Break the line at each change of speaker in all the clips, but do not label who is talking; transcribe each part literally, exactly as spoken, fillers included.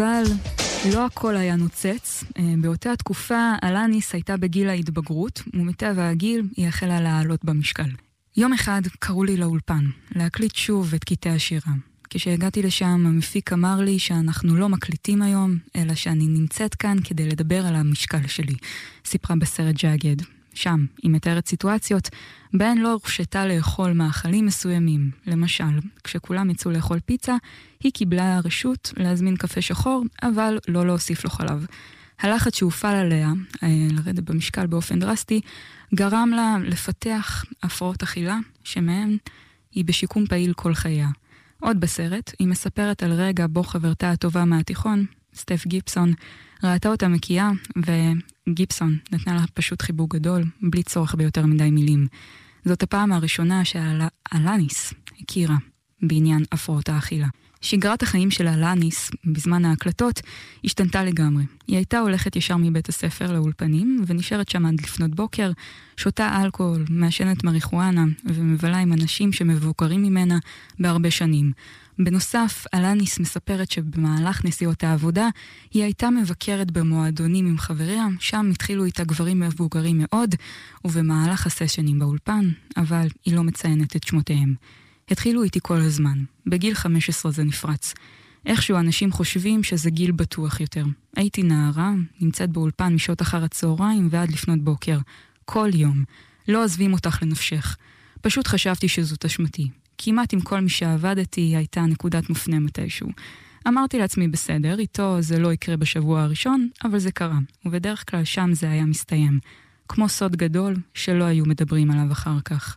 אבל לא הכל היה נוצץ. באותה התקופה אלניס הייתה בגיל ההתבגרות, ומטבע הגיל היא החלה לעלות במשקל. יום אחד קראו לי לאולפן, להקליט שוב את קטעי השירה. כשהגעתי לשם, המפיק אמר לי שאנחנו לא מקליטים היום, אלא שאני נמצאת כאן כדי לדבר על המשקל שלי. סיפרה בסרט ג'אגד. שם היא מתארת סיטואציות בהן לא הורשתה לאכול מאכלים מסוימים. למשל, כשכולם יצאו לאכול פיצה, היא קיבלה רשות להזמין קפה שחור, אבל לא להוסיף לו חלב. הלחץ שהופעל עליה, לרדת במשקל באופן דרסטי, גרם לה לפתח הפרעות אכילה, שמהן היא בשיקום פעיל כל חייה. עוד בסרט, היא מספרת על רגע בו חברתה הטובה מהתיכון, סטף גיבסון, ראתה אותה מקיאה, וגיבסון נתנה לה פשוט חיבוק גדול, בלי צורך ביותר מדי מילים. זאת הפעם הראשונה שאלניס הכירה בעניין הפרעות האכילה. שגרת החיים של אלניס בזמן ההקלטות השתנתה לגמרי. היא הייתה הולכת ישר מבית הספר לאולפנים, ונשארת שם עד לפנות בוקר, שותה אלכוהול, מעשנת מריחואנה, ומבלה עם אנשים שמבוקרים ממנה בהרבה שנים. בנוסף, אלניס מספרת שבמהלך נסיעות העבודה, היא הייתה מבקרת במועדונים עם חבריה, שם התחילו איתה גברים מבוגרים מאוד, ובמהלך הסשנים באולפן, אבל היא לא מציינת את שמותיהם. התחילו איתי כל הזמן. בגיל חמש עשרה זה נפרץ. איכשהו אנשים חושבים שזה גיל בטוח יותר. הייתי נערה, נמצאת באולפן משעות אחר הצהריים ועד לפנות בוקר. כל יום. לא עזבים אותך לנפשך. פשוט חשבתי שזאת אשמתי. כמעט עם כל מי שעבדתי הייתה נקודת מפנה מתישהו. אמרתי לעצמי בסדר, איתו זה לא יקרה בשבוע הראשון, אבל זה קרה. ובדרך כלל שם זה היה מסתיים. כמו סוד גדול שלא היו מדברים עליו אחר כך.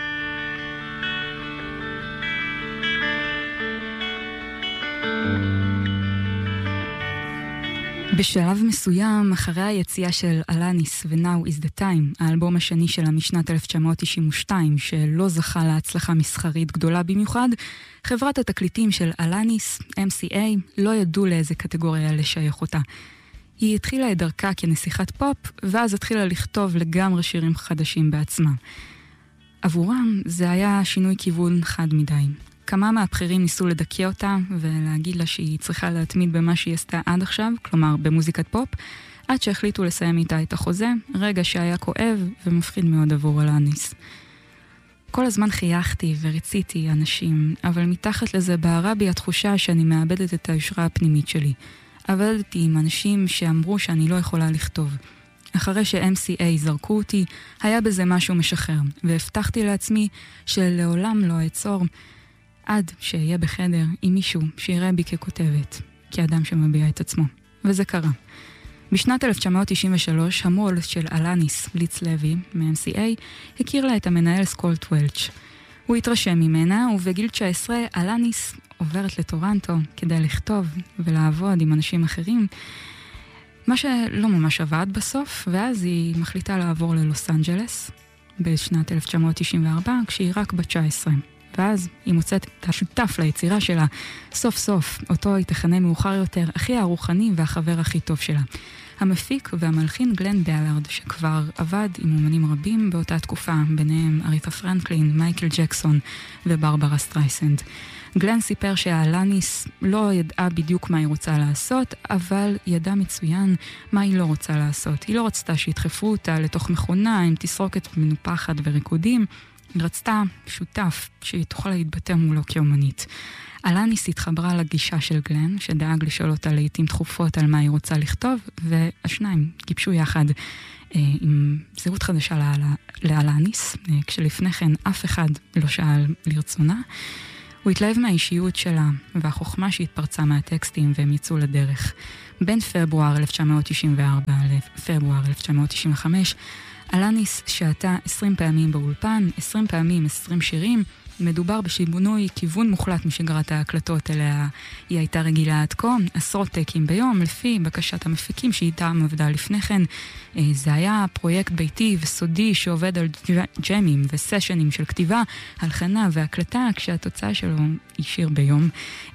בשלב מסוים, אחרי היציאה של אלניס ו-Now is the Time, האלבום השני שלה משנת אלף תשע מאות תשעים ושתיים, שלא זכה להצלחה מסחרית גדולה במיוחד, חברת התקליטים של אלניס, אם סי איי, לא ידעו לאיזה קטגוריה לשייך אותה. היא התחילה את דרכה כנסיכת פופ, ואז התחילה לכתוב לגמרי שירים חדשים בעצמה. עבורם זה היה שינוי כיוון חד מדי. כמה מהבחירים ניסו לדכא אותה ולהגיד לה שהיא צריכה להתמיד במה שהיא עשתה עד עכשיו, כלומר במוזיקת פופ, עד שהחליטו לסיים איתה את החוזה, רגע שהיה כואב ומפחיד מאוד עבור אלניס. כל הזמן חייכתי ורציתי אנשים, אבל מתחת לזה בערה בי התחושה שאני מאבדת את היושרה הפנימית שלי. עבדתי עם אנשים שאמרו שאני לא יכולה לכתוב. אחרי ש-אם סי איי זרקו אותי, היה בזה משהו משחרר, והבטחתי לעצמי שלעולם לא אעצור, עד שיהיה בחדר עם מישהו שיראה בי ככותבת, כאדם שמביע את עצמו. וזה קרה. בשנת אלף תשע מאות תשעים ושלוש, המול של אלניס, ליץ לוי, מ-אם סי איי, הכיר לה את המנהל סקולט וולץ'. הוא התרשם ממנה, ובגיל תשע עשרה, אלניס עוברת לטורנטו כדי לכתוב ולעבוד עם אנשים אחרים, מה שלא ממש עבד בסוף, ואז היא מחליטה לעבור ללוס אנג'לס, בשנת אלף תשע מאות תשעים וארבע, כשהיא רק בת תשע עשרה. ואז היא מוצאת את השותף ליצירה שלה, סוף סוף, אותו היא תכנה מאוחר יותר, אחי הרוחני והחבר הכי טוב שלה. המפיק והמלחין גלן בלארד, שכבר עבד עם אומנים רבים באותה תקופה, ביניהם אריתה פרנקלין, מייקל ג'קסון וברברה סטרייסנד. גלן סיפר שהאלניס לא ידעה בדיוק מה היא רוצה לעשות, אבל ידעה מצוין מה היא לא רוצה לעשות. היא לא רצתה שידחפו אותה לתוך מכונה עם תסרוקת מנופחת וריקודים, היא רצתה שותף שהיא תוכל להתבטא מולו כאומנית. אלניס התחברה לגישה של גלן, שדאג לשאול אותה לעתים תכופות על מה היא רוצה לכתוב, והשניים גיבשו יחד אה, עם זהות חדשה לאלניס, אה, כשלפני כן אף אחד לא שאל לרצונה. הוא התלהב מהאישיות שלה והחוכמה שהתפרצה מהטקסטים והם יצאו לדרך. בין פברואר אלף תשע מאות תשעים וארבע לפברואר אלף תשע מאות תשעים וחמש, אלניס שעתה עשרים פעמים באולפן, עשרים פעמים עשרים שירים. מדובר בשינוי כיוון מוחלט משגרת ההקלטות אליה היא הייתה רגילה עד כה, עשרות טקים ביום, לפי בקשת המפיקים שאיתם עבדה לפני כן. זה היה פרויקט ביתי וסודי שעובד על ג'מים וסשנים של כתיבה, הלחנה והקלטה, כשהתוצאה שלו היא שיר ביום.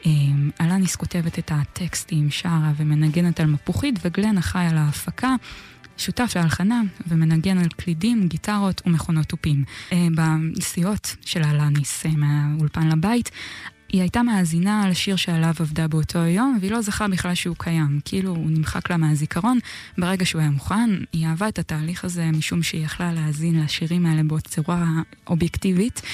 אלניס כותבת את הטקסטים, שרה ומנגנת על מפוחית, וגלן אחראי על ההפקה, שותף להלחנה ומנגן על קלידים, גיטרות ומכונות תופים. בנסיעות של אלניס מהאולפן לבית, היא הייתה מאזינה לשיר שעליו עבדה באותו היום, והיא לא זכה בכלל שהוא קיים. כאילו הוא נמחק לה מהזיכרון. ברגע שהוא היה מוכן, היא אהבה את התהליך הזה, משום שהיא יכלה להאזין לשירים האלה בצורה אובייקטיבית,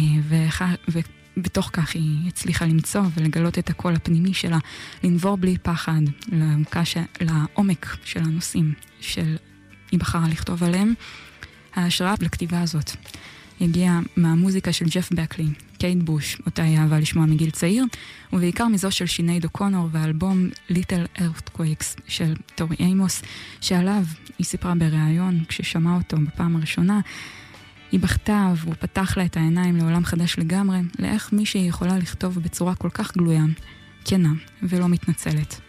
ובתוך כך היא הצליחה למצוא ולגלות את הקול הפנימי שלה, לנבור בלי פחד, לעומק של הנושאים שהיא בחרה לכתוב עליהם. ההשראה לכתיבה הזאת הגיעה מהמוזיקה של ג'ף בקלי, קייט בוש, אותה היא אהבה לשמוע מגיל צעיר, ובעיקר מזו של שינייד אוקונור והאלבום Little Earthquakes של טורי אימוס, שעליו היא סיפרה בריאיון כששמעה אותו בפעם הראשונה. היא בכתה והוא פתח לה את העיניים לעולם חדש לגמרי, לאיך מישהי יכולה לכתוב בצורה כל כך גלויה, כנה ולא מתנצלת.